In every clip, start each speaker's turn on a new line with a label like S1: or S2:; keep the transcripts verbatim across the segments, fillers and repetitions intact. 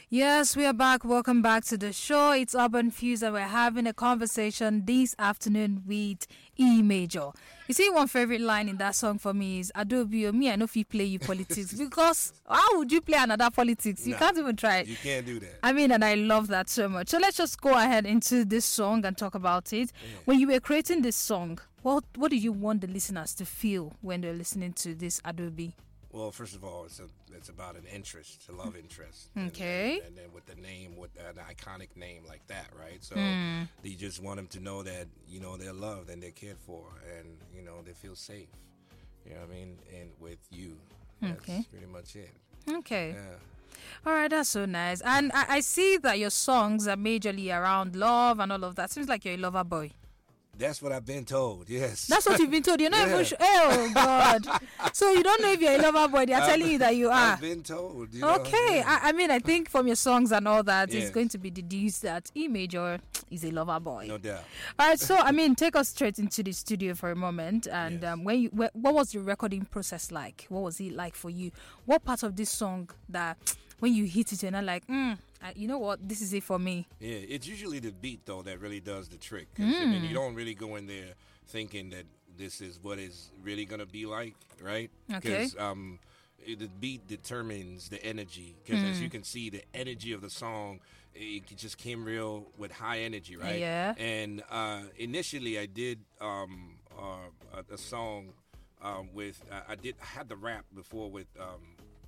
S1: Yes, we are back. Welcome back to the show. It's Urban Fuse, and we're having a conversation this afternoon with E Major. You see, one favorite line in that song for me is Adobe, oh, me, I know if you play you politics because how would you play another politics? You
S2: Nah,
S1: can't even try it.
S2: You can't do that.
S1: I mean, and I love that so much. So let's just go ahead into this song and talk about it.
S2: Yeah.
S1: When you were creating this song, what what did you want the listeners to feel when they're listening to this Adobe?
S2: Well, first of all, it's a, it's about an interest, a love interest.
S1: Okay.
S2: And, and, and then with the name, with an iconic name like that, right? So
S1: Mm.
S2: you just want them to know that, you know, they're loved and they're cared for and, you know, they feel safe. You know what I mean? And with you. That's
S1: Okay.
S2: pretty much it.
S1: Okay.
S2: Yeah.
S1: All right, that's so nice. And I, I see that your songs are majorly around love and all of that. Seems like you're a lover boy.
S2: That's what I've been told, yes.
S1: That's what you've been told. You're not
S2: Yeah.
S1: even sure. Oh, God. So you don't know if you're a lover boy. They're telling you that you are.
S2: I've been told. You know?
S1: Okay.
S2: Yeah.
S1: I, I mean, I think from your songs and all that, it's
S2: Yes.
S1: going to be deduced that E Major is a lover boy.
S2: No doubt.
S1: All right. So, I mean, take us straight into the studio for a moment. And
S2: Yes.
S1: um, when you, wh- what was the recording process like? What was it like for you? What part of this song that when you hit it, you're not like, mm, I, you know what? This is it for me.
S2: Yeah, it's usually the beat though that really does the trick. 'Cause, I mean, you don't really go in there thinking that this is what it's really gonna be like, right?
S1: Okay.
S2: Because um, it- the beat determines the energy. Because as you can see, the energy of the song, it just came real with high energy, right?
S1: Yeah.
S2: And uh, initially, I did um, uh, a, a song um, with I I did I had the rap before with um,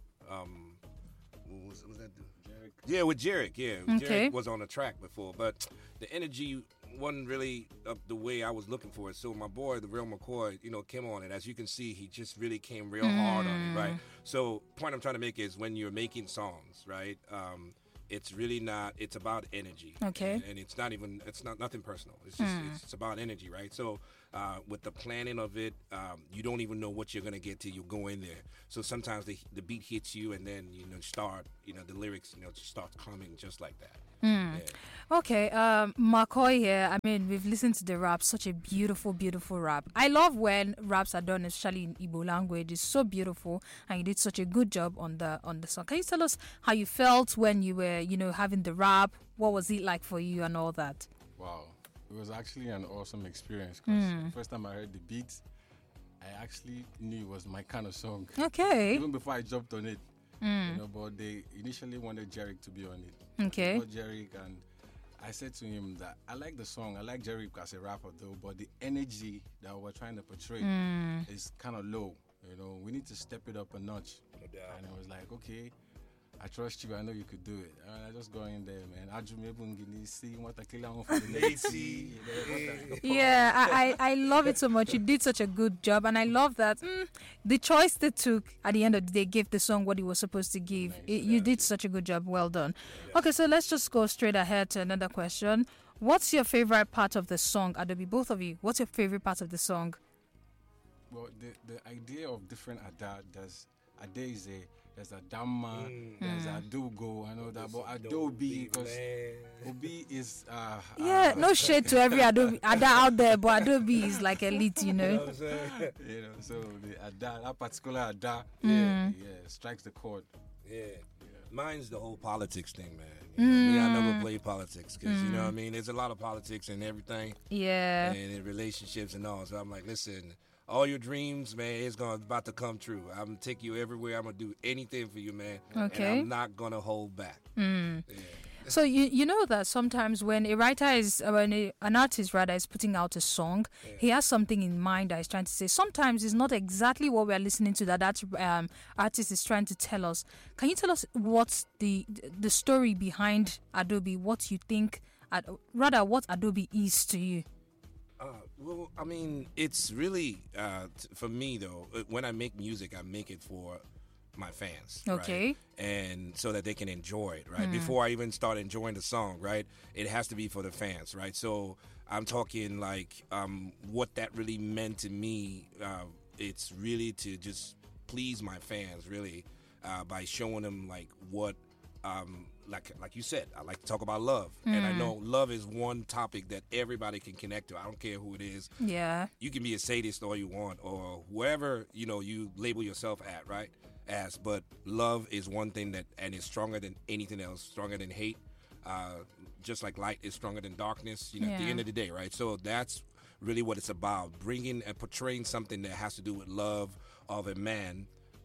S2: um, what was, what was that? Jarek? Yeah, with Jarek. Yeah,
S1: Okay.
S2: Jarek was on the track before, but the energy wasn't really up the way I was looking for it. So my boy, the real McCoy, you know, came on it. As you can see, he just really came real hard on it, right? So point I'm trying to make is when you're making songs, right? Um, it's really not. It's about energy.
S1: Okay.
S2: And, and it's not even. It's not nothing personal. It's just. It's, it's about energy, right? So uh, with the planning of it, um, you don't even know what you're gonna get till you go in there. So sometimes the the beat hits you, and then you know start. You know the lyrics. You know just start coming just like that. Yeah.
S1: Okay, um, McCoy here. I mean, we've listened to the rap, such a beautiful, beautiful rap. I love when raps are done, especially in Igbo language. It's so beautiful, and you did such a good job on the on the song. Can you tell us how you felt when you were, you know, having the rap? What was it like for you and all that?
S3: Wow, it was actually an awesome experience because the first time I heard the beat, I actually knew it was my kind of song.
S1: Okay,
S3: Even before I jumped on it, you know, but they initially wanted Jarek to be on it.
S1: Okay.
S3: I got Jarek, and I said to him that I like the song, I like Jarek as a rapper though, but the energy that we're trying to portray is kind of low. You know, we need to step it up a notch.
S2: No doubt.
S3: And I was like, okay, I trust you. I know you could do it. And I just go in there, man. Ajumebungini, see what I kill on for the lady.
S1: yeah, I, I I love it so much. You did such a good job, and I love that mm, the choice they took at the end of the day gave the song what it was supposed to give. It, you did such a good job. Well done. Okay, so let's just go straight ahead to another question. What's your favorite part of the song, Adobe? Both of you. What's your favorite part of the song?
S3: Well, the, the idea of different Ada, there's Ada is a, there's a Dhamma, there's a Adogo, I know that, but Adobe, because Obi is, uh,
S1: Yeah,
S3: uh,
S1: no shade to every Adobe Ada out there, but Adobe is like elite, you
S2: You know
S1: know.
S2: what I'm saying?
S3: you know, so the Ada, that particular Ada, yeah, yeah, strikes the chord.
S2: Yeah. Mine's the whole politics thing, man. You know, me, I never played politics because, you know what I mean? There's a lot of politics and everything
S1: Yeah.
S2: and in relationships and all. So I'm like, listen, all your dreams, man, it's gonna about to come true. I'm going to take you everywhere. I'm going to do anything for you, man.
S1: Okay.
S2: And I'm not going to hold back. Yeah.
S1: So you you know that sometimes when a writer is uh, when a, an artist rather is putting out a song, he has something in mind that he's trying to say. Sometimes it's not exactly what we are listening to that that um, artist is trying to tell us. Can you tell us what's the the story behind Adobe? What you think, Ad, rather what Adobe is to you?
S2: Uh, well, I mean, it's really, uh, t- for me, though, uh, when I make music, I make it for my fans.
S1: Okay.
S2: Right? And so that they can enjoy it, right? Before I even start enjoying the song, right? It has to be for the fans, right? So I'm talking like um, what that really meant to me. Uh, it's really to just please my fans, really, uh, by showing them like what um, like like you said, I like to talk about love. And I know love is one topic that everybody can connect to. I don't care who it is.
S1: Yeah.
S2: You can be a sadist all you want or whoever, you know, you label yourself at, right? as, but love is one thing that, and it's stronger than anything else, stronger than hate. Uh, just like light is stronger than darkness, you know,
S1: Yeah.
S2: at the end of the day, right? So that's really what it's about, bringing and portraying something that has to do with love of a man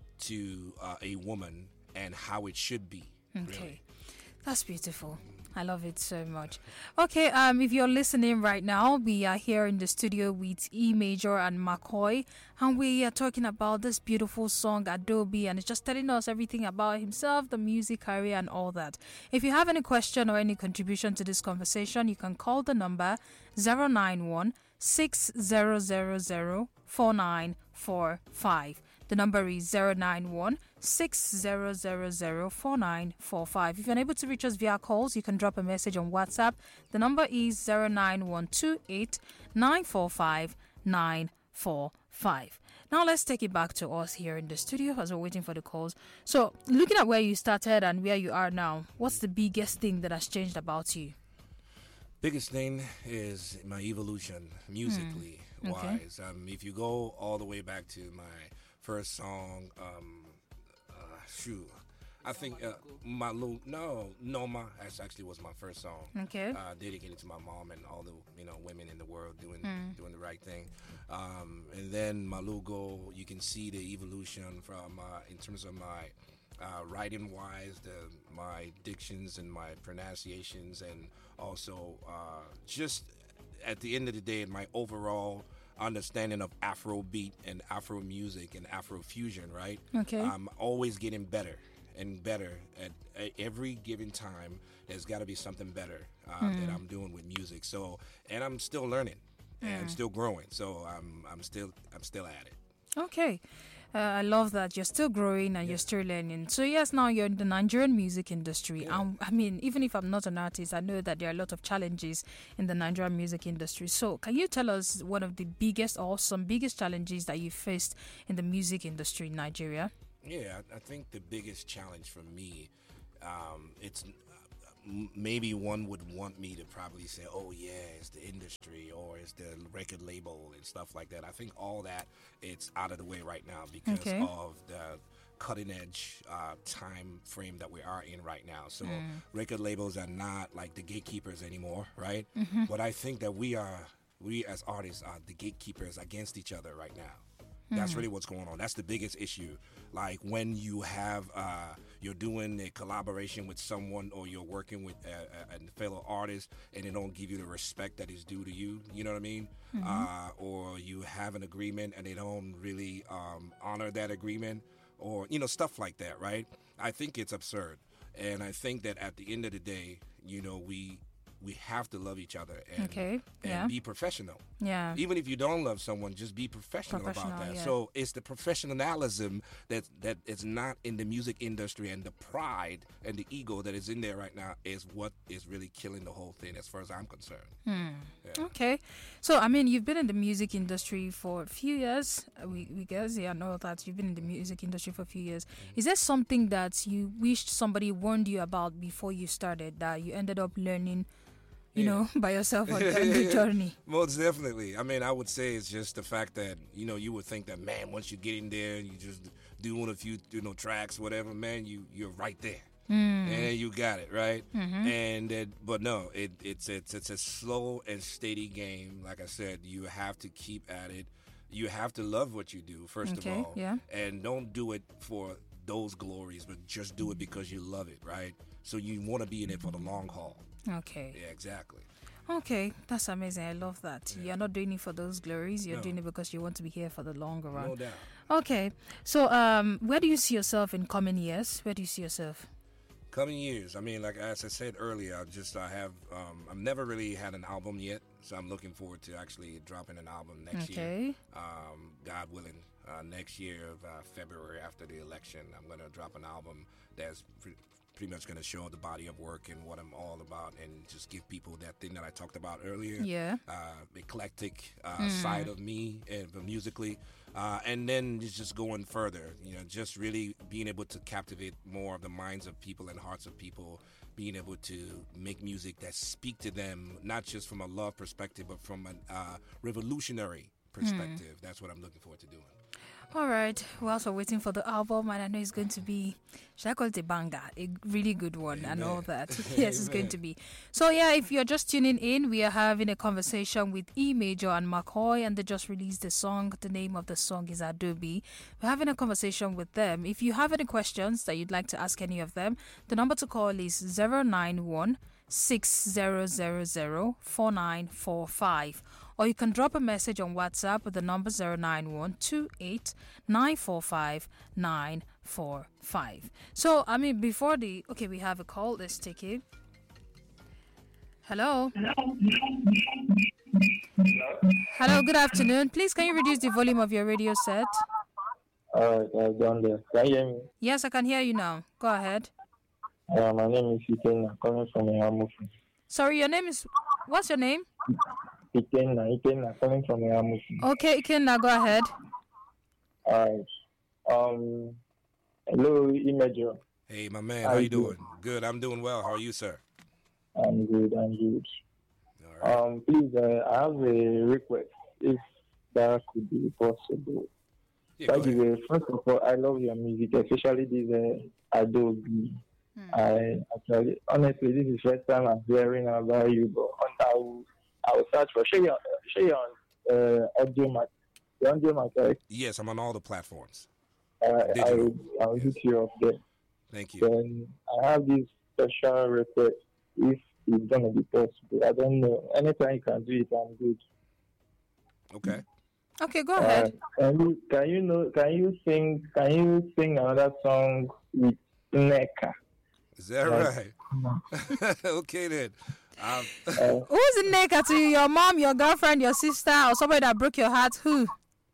S2: to uh, a woman and how it should be.
S1: Okay.
S2: Really.
S1: That's beautiful. I love it so much. Okay, um, if you're listening right now, we are here in the studio with E Major and McCoy, and we are talking about this beautiful song, Adobe, and it's just telling us everything about himself, the music career, and all that. If you have any question or any contribution to this conversation, you can call the number zero nine one six zero zero zero four nine four five. The number is zero nine one six zero zero zero four nine four five. If you're unable to reach us via calls, you can drop a message on WhatsApp. The number is zero nine one two eight nine four five nine four five. Now let's take it back to us here in the studio as we're waiting for the calls. So, looking at where you started and where you are now, what's the biggest thing that has changed about you?
S2: Biggest thing is my evolution musically
S1: Mm, okay.
S2: wise. Um, if you go all the way back to my first song, um, uh, shoot, I think uh, my little no, Noma actually was my first song.
S1: Okay.
S2: Uh, dedicated to my mom and all the you know women in the world doing
S1: Mm.
S2: doing the right thing. Um, and then Malugo, you can see the evolution from uh, in terms of my uh, writing wise, the my dictions and my pronunciations, and also uh, just at the end of the day, my overall understanding of Afrobeat and Afro music and Afro fusion, right?
S1: Okay.
S2: I'm always getting better and better at, at every given time. There's got to be something better uh, that I'm doing with music. So, and I'm still learning and still growing. So I'm I'm still I'm still at it.
S1: Okay. Uh, I love that you're still growing and you're still learning. So yes, now you're in the Nigerian music industry.
S2: Yeah.
S1: Um, I mean, even if I'm not an artist, I know that there are a lot of challenges in the Nigerian music industry. So can you tell us one of the biggest or some biggest challenges that you faced in the music industry in Nigeria?
S2: Yeah, I, I think the biggest challenge for me, um, it's m- maybe one would want me to probably say, oh yeah, it's the industry or it's the record label and stuff like that. I think all that it's out of the way right now because
S1: Okay.
S2: of the cutting edge uh, time frame that we are in right now. So record labels are not like the gatekeepers anymore, right? But I think that we are, we as artists are the gatekeepers against each other right now. That's really what's going on. That's the biggest issue. Like when you have, uh, you're doing a collaboration with someone or you're working with a, a, a fellow artist and they don't give you the respect that is due to you, you know what I mean? Uh, or you have an agreement and they don't really um, honor that agreement or, you know, stuff like that, right? I think it's absurd. And I think that at the end of the day, you know, we we have to love each other and,
S1: Okay,
S2: and
S1: yeah.
S2: be professional.
S1: Yeah.
S2: Even if you don't love someone, just be professional,
S1: Professional,
S2: about that.
S1: yeah.
S2: So it's the professionalism that that is not in the music industry, and the pride and the ego that is in there right now is what is really killing the whole thing, as far as I'm concerned. Yeah.
S1: Okay. So, I mean, you've been in the music industry for a few years. Uh, We, we guess, yeah, know that you've been in the music industry for a few years. Is there something that you wished somebody warned you about before you started that you ended up learning, you
S2: Yeah.
S1: know, by yourself on, on the journey?
S2: Most definitely. I mean, I would say it's just the fact that, you know, you would think that, man, once you get in there and you just doing a few, you know, tracks, whatever, man, you, you're right there. And you got it, right? And it, but no, it, it's, it's, it's a slow and steady game. Like I said, you have to keep at it. You have to love what you do, first
S1: Okay,
S2: of all.
S1: yeah.
S2: And don't do it for those glories, but just do it because you love it, right? So you want to be in it for the long haul.
S1: Okay.
S2: Yeah, exactly.
S1: Okay. That's amazing. I love that. You're not doing it for those glories. You're
S2: No.
S1: doing it because you want to be here for the longer run.
S2: No doubt.
S1: Okay. So, um, where do you see yourself in coming years? Where do you see yourself?
S2: Coming years, I mean, like as I said earlier, I just I have um, I've never really had an album yet, so I'm looking forward to actually dropping an album next year.
S1: Okay.
S2: Um, God willing, uh, next year of uh, February after the election, I'm gonna drop an album that's pre- pretty much gonna show the body of work and what I'm all about, and just give people that thing that I talked about earlier.
S1: Yeah.
S2: Uh, eclectic uh, side of me and musically. Uh, and then it's just going further, you know, just really being able to captivate more of the minds of people and hearts of people, being able to make music that speak to them, not just from a love perspective, but from a uh, revolutionary perspective. That's what I'm looking forward to doing.
S1: All right. We're also waiting for the album, and I know it's going to be, should I call it a banger? A really good one. Amen. And all that. Yes, it's going to be. So, yeah, if you're just tuning in, we are having a conversation with E Major and McCoy, and they just released the song. The name of the song is Adobe. We're having a conversation with them. If you have any questions that you'd like to ask any of them, the number to call is zero nine one six zero zero zero four nine four five. Or you can drop a message on WhatsApp with the number zero nine one two eight nine four five nine four five. So, I mean, before the... Okay, we have a call. Let's take it. Hello? Hello? Hello, good afternoon. Please, can you reduce the volume of your radio set?
S4: All right, I've done that. Can you hear me?
S1: Yes, I can hear you now. Go ahead.
S4: Uh, my name is Ikenna, calling from Yamufu.
S1: Sorry, your name is... What's your name?
S4: Ikenna, Ikenna, calling from Yamufu.
S1: Okay, Ikenna, go ahead.
S4: All right. Um, hello, Imager.
S2: Hey, my man, how, how you doing? doing? Good, I'm doing well. How are you, sir?
S4: I'm good, I'm good.
S2: All right.
S4: Um, please, uh, I have a request, if that could be possible.
S2: Yeah,
S4: Thank you. First of all, I love your music, especially this uh, Adobe. Hmm. I actually, honestly, this is the first time I'm hearing about you, but I will, I will search for. Share your, share your uh, audio mark. The audio mark, right?
S2: Yes, I'm on all the platforms.
S4: Uh, I will, I will hit you up there.
S2: Thank you.
S4: Then I have this special request. If it's gonna be possible, I don't know. Anytime you can do it, I'm good.
S2: Okay.
S1: Okay, go ahead.
S4: Uh, can you can you know can you sing can you sing another song with Neka?
S2: Is that right? right? Okay then. Um,
S1: uh, Who's the Neka to you? Your mom, your girlfriend, your sister, or somebody that broke your heart? Who?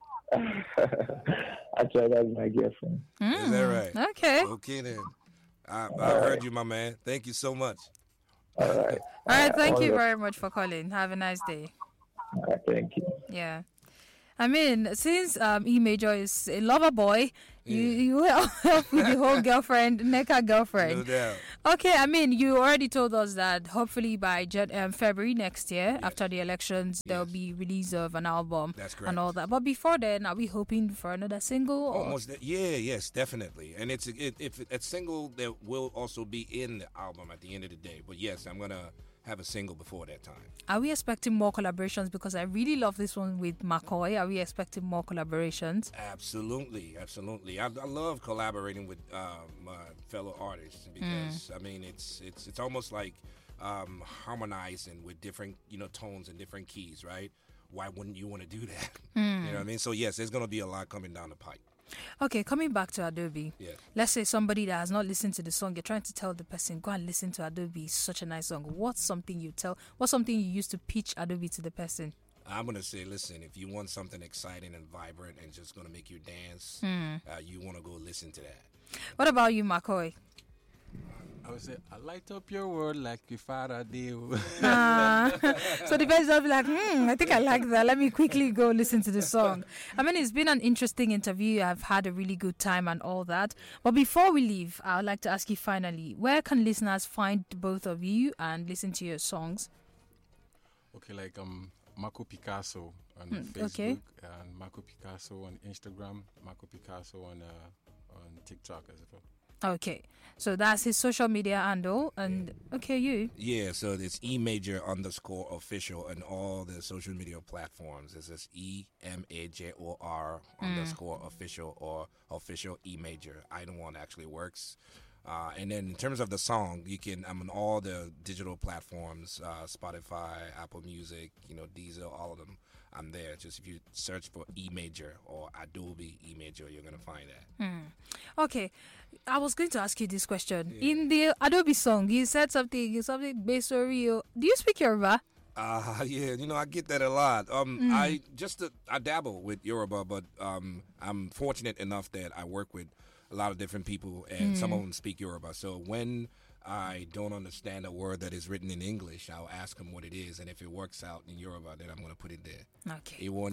S4: Actually, that's my girlfriend.
S1: Mm.
S2: Is that right?
S1: Okay.
S2: Okay then. I, I heard right. you, my man. Thank you so much.
S4: All right.
S1: All right. Thank All you very much for calling. Have a nice day.
S4: All right, thank you.
S1: Yeah. I mean, since um, E Major is a lover boy, yeah. you you will help with the whole girlfriend, Neka girlfriend.
S2: No doubt.
S1: Okay, I mean, you already told us that hopefully by Jan- um, February next year, yes. after the elections, yes. there'll be release of an album.
S2: That's correct.
S1: And all that. But before then, are we hoping for another single? Or?
S2: Almost. De- yeah. Yes. Definitely. And it's it, if a single that will also be in the album at the end of the day. But yes, I'm gonna have a single before that time. Are
S1: we expecting more collaborations? Because I really love this one with McCoy. Are we expecting more collaborations?
S2: Absolutely, absolutely. I, I love collaborating with uh, my fellow artists because mm. I mean it's it's it's almost like um, harmonizing with different you know tones and different keys, right? Why wouldn't you want to do that? Mm. You know what I mean? So yes, there's going to be a lot coming down the pipe.
S1: Okay, coming back to Adobe.
S2: Yeah.
S1: Let's say somebody that has not listened to the song, you're trying to tell the person, go and listen to Adobe. It's such a nice song. What's something you tell, what's something you use to pitch Adobe to the person?
S2: I'm going to say, listen, if you want something exciting and vibrant and just going to make you dance,
S1: mm.
S2: uh, you want to go listen to that.
S1: What about you, McCoy?
S3: I would say, I light up your world like your father did.
S1: uh, so the person will be like, hmm, I think I like that. Let me quickly go listen to the song. I mean, it's been an interesting interview. I've had a really good time and all that. But before we leave, I would like to ask you finally, where can listeners find both of you and listen to your songs?
S3: Okay, like um, Marco Picasso on
S1: hmm,
S3: Facebook
S1: okay.
S3: and Marco Picasso on Instagram, Marco Picasso on uh, on TikTok as well.
S1: Okay, so that's his social media handle, and
S2: yeah.
S1: okay, you.
S2: Yeah, so it's E Major underscore official on all the social media platforms. It's just E M A J O R mm. underscore official or official E Major. Either one actually works. Uh, and then in terms of the song, you can I'm on all the digital platforms, uh, Spotify, Apple Music, you know, Deezer, all of them. I'm there. Just if you search for E Major or Adobe E Major, you're gonna find that.
S1: Hmm. Okay, I was going to ask you this question.
S2: Yeah.
S1: In the Adobe song, you said something, something Besorio. Do you speak Yoruba?
S2: Uh, yeah, you know, I get that a lot. Um,
S1: Mm.
S2: I just uh, I dabble with Yoruba, but um, I'm fortunate enough that I work with a lot of different people, and
S1: Mm.
S2: some of them speak Yoruba. So when I don't understand a word that is written in English, I'll ask them what it is, and if it works out in Yoruba, then I'm going to put it there.
S1: Okay.
S2: You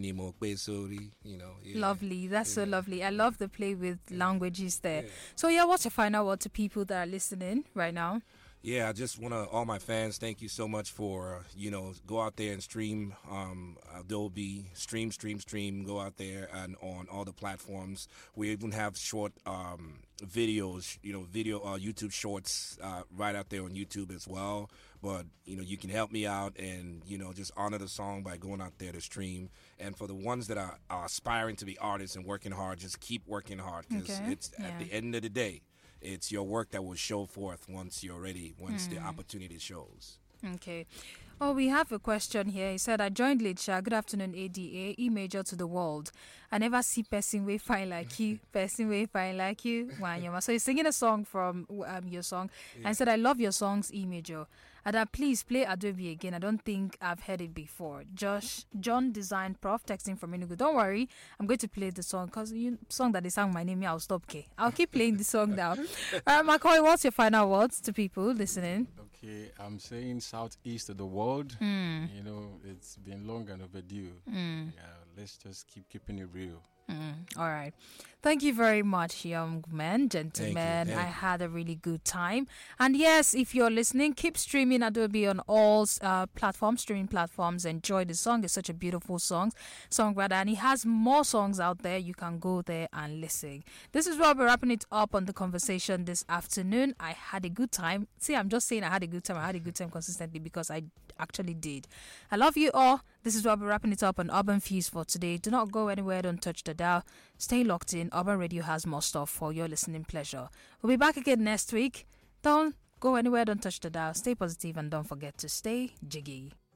S2: know. Yeah.
S1: Lovely. That's
S2: yeah.
S1: so lovely. I love the play with
S2: yeah.
S1: languages there.
S2: Yeah.
S1: So yeah, what's your final word to people that are listening right now?
S2: Yeah, I just want to, all my fans, thank you so much for, uh, you know, go out there and stream um, Adobe, stream, stream, stream, go out there and on all the platforms. We even have short um, videos, you know, video, uh, YouTube shorts uh, right out there on YouTube as well. But, you know, you can help me out and, you know, just honor the song by going out there to stream. And for the ones that are, are aspiring to be artists and working hard, just keep working hard because
S1: Okay.
S2: it's
S1: Yeah.
S2: at the end of the day, it's your work that will show forth once you're ready, once the opportunity shows.
S1: Okay. Oh, we have a question here. He said, I joined Litcha. Good afternoon, A D A. E major to the world. I never see person way fine like you. Person way fine like you. Wanyama. So he's singing a song from um, your song. And said, I love your songs, E major. Ada, please play Adobe again. I don't think I've heard it before. Josh, John Design Prof texting from Enugu. Don't worry, I'm going to play the song because you song that they sang my name. I'll stop. Okay, I'll keep playing the song now. uh, McCoy, what's your final words to people listening?
S3: Okay, I'm saying southeast of the world.
S1: Mm.
S3: You know, it's been long and overdue.
S1: Mm.
S3: Yeah, let's just keep keeping it real.
S1: Mm, all right. Thank you very much, young men, gentlemen.
S2: Thank you, thank
S1: I
S2: you.
S1: had a really good time. And yes, if you're listening, keep streaming Adobe on all uh, platforms, streaming platforms. Enjoy the song. It's such a beautiful song, songwriter, and he has more songs out there. You can go there and listen. This is where we're wrapping it up on the conversation this afternoon. I had a good time. See, I'm just saying I had a good time. I had a good time consistently because I actually did. I love you all. This is where we're wrapping it up on Urban Fuse for today. Do not go anywhere. Don't touch the dial. Stay locked in. Urban Radio has more stuff for your listening pleasure. We'll be back again next week. Don't go anywhere. Don't touch the dial. Stay positive and don't forget to stay jiggy.